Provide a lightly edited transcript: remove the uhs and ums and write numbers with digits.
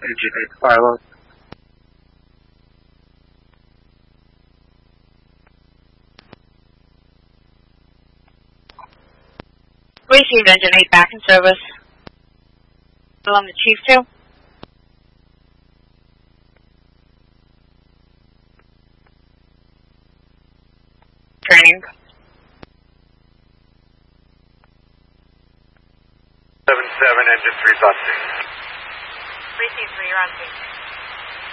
Engine 8 pilot. Received Engine 8 back in service. Still on the Chief 2. Training. 77, Engine 3 busting. Received 3, you're on scene.